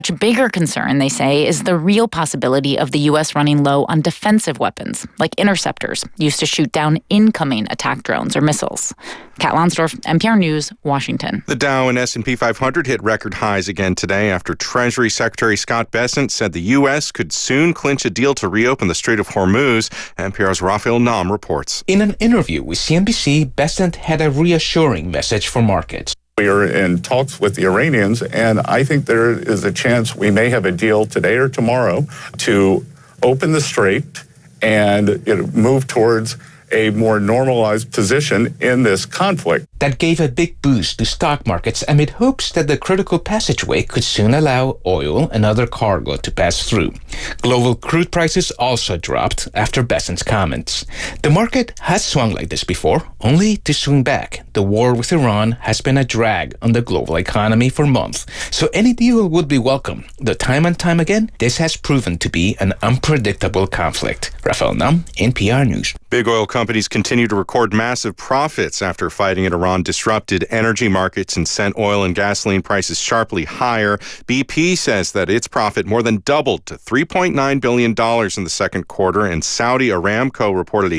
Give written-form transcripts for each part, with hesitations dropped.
Much bigger concern, they say, is the real possibility of the U.S. running low on defensive weapons, like interceptors, used to shoot down incoming attack drones or missiles. Kat Lonsdorf, NPR News, Washington. The Dow and S&P 500 hit record highs again today after Treasury Secretary Scott Bessent said the U.S. could soon clinch a deal to reopen the Strait of Hormuz. NPR's Raphael Nam reports. In an interview with CNBC, Bessent had a reassuring message for markets. We are in talks with the Iranians, and I think there is a chance we may have a deal today or tomorrow to open the strait and move towards a more normalized position in this conflict. That gave a big boost to stock markets amid hopes that the critical passageway could soon allow oil and other cargo to pass through. Global crude prices also dropped after Bessent's comments. The market has swung like this before, only to swing back. The war with Iran has been a drag on the global economy for months, so any deal would be welcome. Though time and time again, this has proven to be an unpredictable conflict. Raphael Nam, NPR News. Big oil companies continue to record massive profits after fighting in Iran disrupted energy markets and sent oil and gasoline prices sharply higher. BP says that its profit more than doubled to $3.9 billion in the second quarter, and Saudi Aramco reported a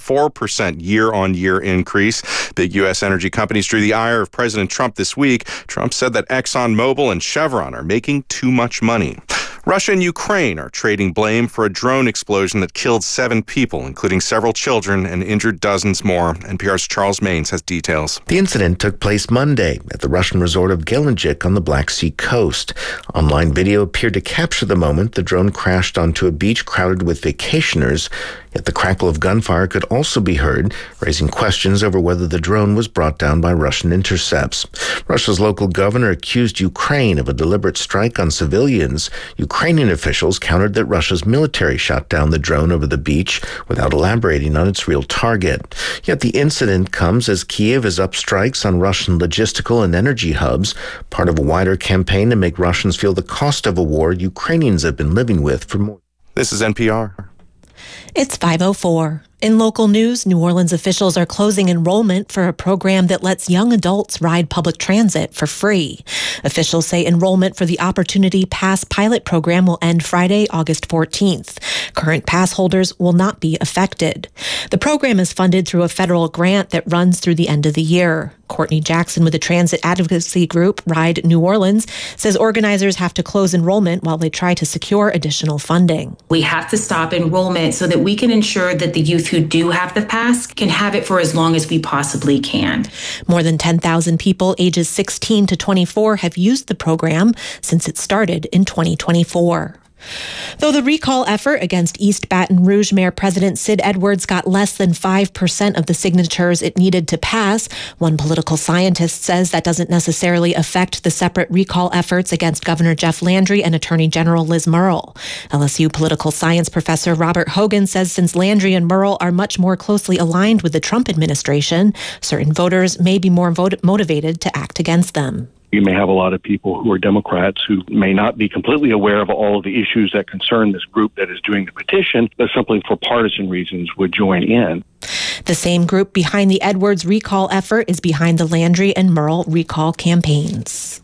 44% year-on-year increase. Big U.S. energy companies drew the ire of President Trump this week. Trump said that ExxonMobil and Chevron are making too much money. Russia and Ukraine are trading blame for a drone explosion that killed 7 people, including several children, and injured dozens more. NPR's Charles Maines has details. The incident took place Monday at the Russian resort of Gelendzhik on the Black Sea coast. Online video appeared to capture the moment the drone crashed onto a beach crowded with vacationers. Yet the crackle of gunfire could also be heard, raising questions over whether the drone was brought down by Russian intercepts. Russia's local governor accused Ukraine of a deliberate strike on civilians. Ukrainian officials countered that Russia's military shot down the drone over the beach without elaborating on its real target. Yet the incident comes as Kyiv is up strikes on Russian logistical and energy hubs, part of a wider campaign to make Russians feel the cost of a war Ukrainians have been living with for more. This is NPR. It's 5:04. In local news, New Orleans officials are closing enrollment for a program that lets young adults ride public transit for free. Officials say enrollment for the Opportunity Pass pilot program will end Friday, August 14th. Current pass holders will not be affected. The program is funded through a federal grant that runs through the end of the year. Courtney Jackson with the transit advocacy group Ride New Orleans says organizers have to close enrollment while they try to secure additional funding. We have to stop enrollment so that we can ensure that the youth who do have the pass can have it for as long as we possibly can. More than 10,000 people ages 16 to 24 have used the program since it started in 2024. Though the recall effort against East Baton Rouge Mayor President Sid Edwards got less than 5% of the signatures it needed to pass, one political scientist says that doesn't necessarily affect the separate recall efforts against Governor Jeff Landry and Attorney General Liz Murrill. LSU political science professor Robert Hogan says since Landry and Murrill are much more closely aligned with the Trump administration, certain voters may be more motivated to act against them. You may have a lot of people who are Democrats who may not be completely aware of all of the issues that concern this group that is doing the petition, but simply for partisan reasons would join in. The same group behind the Edwards recall effort is behind the Landry and Murrill recall campaigns.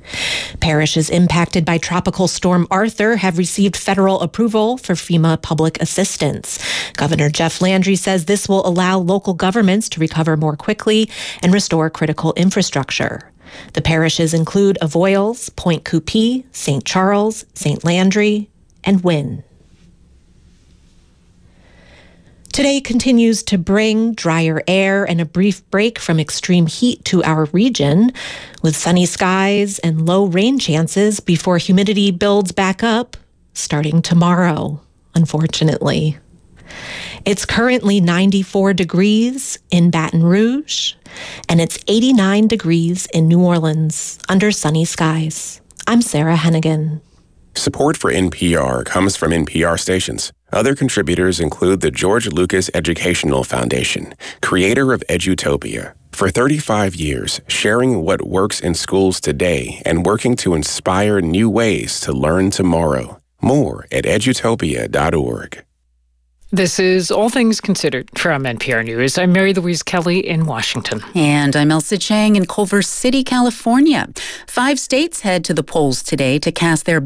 Parishes impacted by Tropical Storm Arthur have received federal approval for FEMA public assistance. Governor Jeff Landry says this will allow local governments to recover more quickly and restore critical infrastructure. The parishes include Avoyelles, Point Coupee, St. Charles, St. Landry, and Wynne. Today continues to bring drier air and a brief break from extreme heat to our region, with sunny skies and low rain chances before humidity builds back up starting tomorrow, unfortunately. It's currently 94 degrees in Baton Rouge, and it's 89 degrees in New Orleans under sunny skies. I'm Sarah Hennigan. Support for NPR comes from NPR stations. Other contributors include the George Lucas Educational Foundation, creator of Edutopia. For 35 years, sharing what works in schools today and working to inspire new ways to learn tomorrow. More at edutopia.org. This is All Things Considered from NPR News. I'm Mary Louise Kelly in Washington. And I'm Elsa Chang in Culver City, California. 5 states head to the polls today to cast their